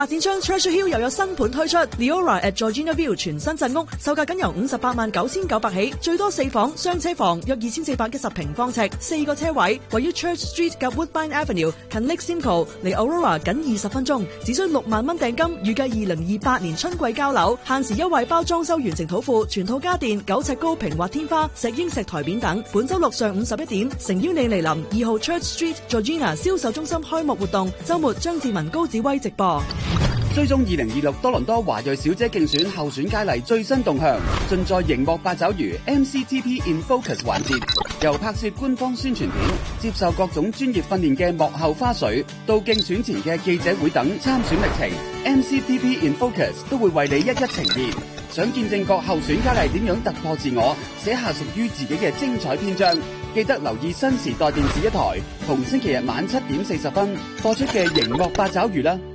發展商 Treasure Hill 又有新盤推出 Leora at Georgina View 全新鎮屋，售價僅由589900起，最多4房雙車房，約2410平方尺，4個車位，位於 Church Street 及 Woodbine Avenue， 近 Lake Simcoe， 離 Aurora 僅20分鐘，只需6萬蚊訂金，預計2028年春季交樓，限時優惠包裝修完成土庫，全套家電9尺高平滑天花、石英石台面等。本周六上午11點，誠邀你嚟臨2號 Church Street Georgina 銷售中心開幕活動，周末張志文高子威直播。 追蹤2026多倫多華裔小姐競選候選佳麗最新動向，盡在熒幕八爪魚 MCTP in Focus 環節，由拍攝官方宣傳片、接受各種專業訓練嘅幕後花絮，到競選前嘅記者會等參選歷程 ，MCTP in Focus 都會為你一一呈現。想見證各候選佳麗點樣突破自我，寫下屬於自己嘅精彩篇章，記得留意新時代電視一台，同星期日晚7點40分播出嘅熒幕八爪魚啦。